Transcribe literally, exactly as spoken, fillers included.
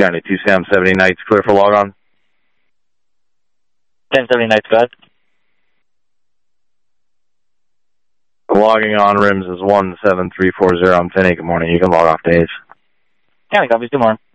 County two Sam seventy Knights, clear for log on. ten seventy Knights, go ahead. Logging on rims is one seven three four zero. I'm Finney. Good morning. You can log off, Dave. County, copy, good morning.